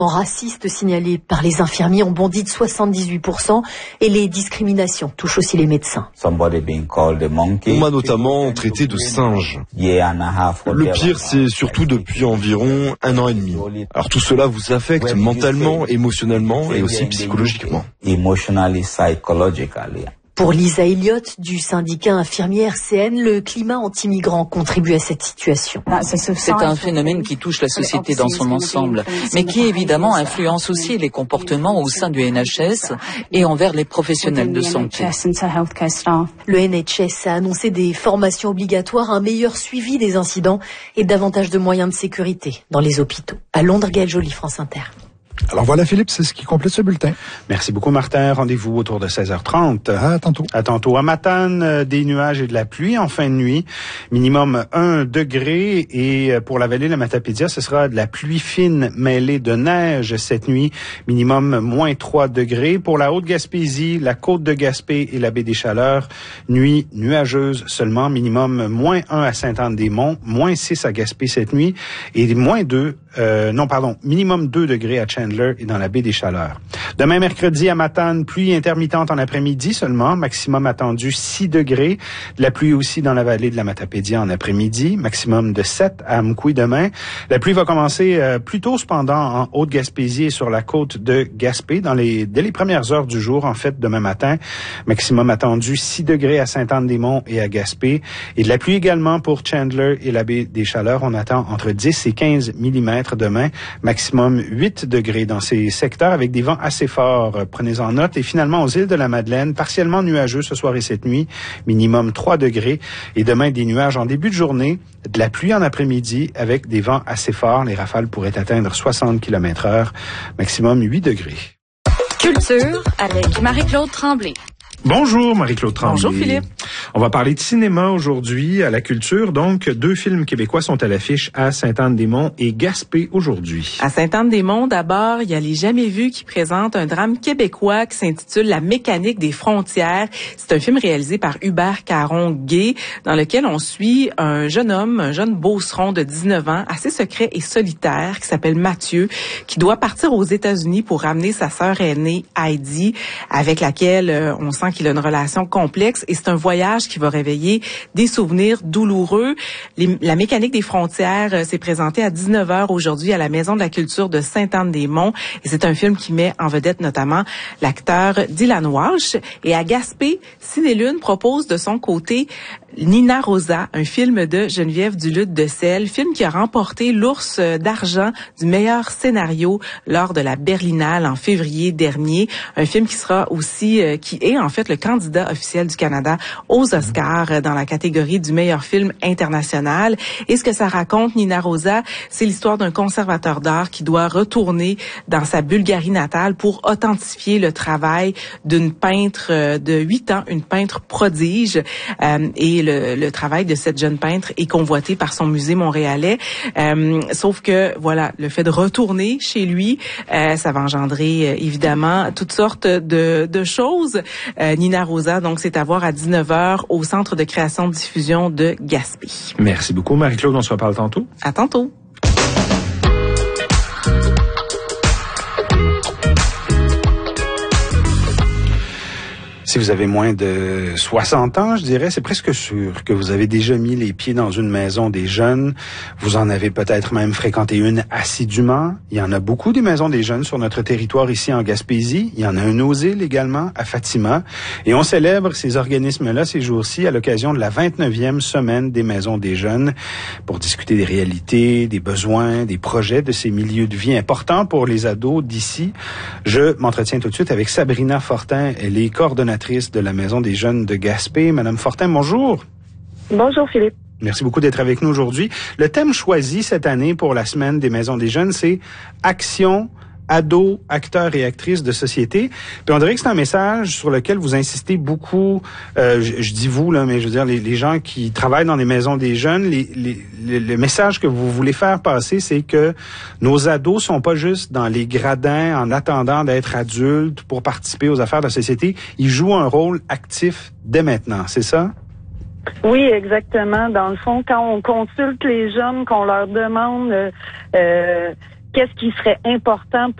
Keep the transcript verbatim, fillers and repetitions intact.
Racistes signalés par les infirmiers ont bondi de soixante-dix-huit pour cent et les discriminations touchent aussi les médecins. On m'a notamment traité de singe. Le pire, c'est surtout depuis environ un an et demi. Alors tout cela vous affecte mentalement, émotionnellement et aussi psychologiquement. Pour Lisa Elliott du syndicat infirmier R C N, le climat anti-migrant contribue à cette situation. C'est un phénomène qui touche la société dans son ensemble, mais qui évidemment influence aussi les comportements au sein du N H S et envers les professionnels de santé. Le N H S a annoncé des formations obligatoires, un meilleur suivi des incidents et davantage de moyens de sécurité dans les hôpitaux. À Londres, Gaël Joly, France Inter. Alors voilà, Philippe, c'est ce qui complète ce bulletin. Merci beaucoup, Martin. Rendez-vous autour de seize heures trente. À tantôt. À tantôt. À Matane, euh, des nuages et de la pluie en fin de nuit. Minimum un degré. Et pour la vallée de la Matapédia, ce sera de la pluie fine mêlée de neige cette nuit. Minimum moins trois degrés. Pour la Haute-Gaspésie, la côte de Gaspé et la baie des Chaleurs, nuit nuageuse seulement. Minimum moins un à Sainte-Anne-des-Monts, moins six à Gaspé cette nuit. Et moins deux, euh, non, pardon, minimum deux degrés à Chandler et dans la baie des Chaleurs. Demain, mercredi, à Matane, pluie intermittente en après-midi seulement, maximum attendu six degrés. De la pluie aussi dans la vallée de la Matapédia en après-midi, maximum de sept à Amkoui demain. La pluie va commencer euh, plus tôt cependant en Haute-Gaspésie et sur la côte de Gaspé, dans les, dès les premières heures du jour, en fait, demain matin. Maximum attendu six degrés à Sainte-Anne-des-Monts et à Gaspé. Et de la pluie également pour Chandler et la baie des Chaleurs. On attend entre dix et quinze millimètres demain, maximum huit degrés dans ces secteurs avec des vents assez forts. Prenez-en note. Et finalement, aux îles de la Madeleine, partiellement nuageux ce soir et cette nuit, minimum trois degrés. Et demain, des nuages en début de journée, de la pluie en après-midi avec des vents assez forts. Les rafales pourraient atteindre soixante kilomètres heure, maximum huit degrés. Culture avec Marie-Claude Tremblay. Bonjour Marie-Claude Tremblay. Bonjour Philippe. On va parler de cinéma aujourd'hui à la culture. Donc, deux films québécois sont à l'affiche à Sainte-Anne-des-Monts et Gaspé aujourd'hui. À Sainte-Anne-des-Monts, d'abord, il y a Les Jamais Vus qui présente un drame québécois qui s'intitule La mécanique des frontières. C'est un film réalisé par Hubert Caron-Gay dans lequel on suit un jeune homme, un jeune beauceron de dix-neuf ans, assez secret et solitaire, qui s'appelle Mathieu, qui doit partir aux États-Unis pour ramener sa sœur aînée, Heidi, avec laquelle euh, on sent qu'il a une relation complexe, et c'est un voyage qui va réveiller des souvenirs douloureux. Les, la mécanique des frontières euh, s'est présentée à dix-neuf heures aujourd'hui à la Maison de la Culture de Sainte-Anne-des-Monts, et c'est un film qui met en vedette notamment l'acteur Dylan Walsh. Et à Gaspé, Cinélune propose de son côté Nina Rosa, un film de Geneviève Duluth de Selle, film qui a remporté l'Ours d'argent du meilleur scénario lors de la Berlinale en février dernier. Un film qui sera aussi, euh, qui est en fait le candidat officiel du Canada aux Oscars euh, dans la catégorie du meilleur film international. Et ce que ça raconte, Nina Rosa, c'est l'histoire d'un conservateur d'art qui doit retourner dans sa Bulgarie natale pour authentifier le travail d'une peintre euh, de huit ans, une peintre prodige, euh, et Le, le travail de cette jeune peintre est convoité par son musée montréalais. Euh, sauf que, voilà, le fait de retourner chez lui, euh, ça va engendrer euh, évidemment toutes sortes de, de choses. Euh, Nina Rosa, donc, c'est à voir à dix-neuf heures au Centre de création de diffusion de Gaspé. Merci beaucoup, Marie-Claude. On se reparle tantôt. À tantôt. Si vous avez moins de soixante ans, je dirais, c'est presque sûr que vous avez déjà mis les pieds dans une maison des jeunes. Vous en avez peut-être même fréquenté une assidûment. Il y en a beaucoup des maisons des jeunes sur notre territoire ici en Gaspésie. Il y en a une aux îles également, à Fatima. Et on célèbre ces organismes-là ces jours-ci à l'occasion de la vingt-neuvième semaine des maisons des jeunes pour discuter des réalités, des besoins, des projets de ces milieux de vie importants pour les ados d'ici. Je m'entretiens tout de suite avec Sabrina Fortin. Elle est coordonnatrice de la Maison des jeunes de Gaspé. Madame Fortin, bonjour. Bonjour, Philippe. Merci beaucoup d'être avec nous aujourd'hui. Le thème choisi cette année pour la Semaine des Maisons des jeunes, c'est Action, ados, acteurs et actrices de société. Puis on dirait que c'est un message sur lequel vous insistez beaucoup, euh, je, je dis vous, là, mais je veux dire, les, les gens qui travaillent dans les maisons des jeunes, les, les, les, le message que vous voulez faire passer, c'est que nos ados sont pas juste dans les gradins en attendant d'être adultes pour participer aux affaires de la société. Ils jouent un rôle actif dès maintenant, c'est ça? Oui, exactement. Dans le fond, quand on consulte les jeunes, qu'on leur demande... Euh, qu'est-ce qui serait important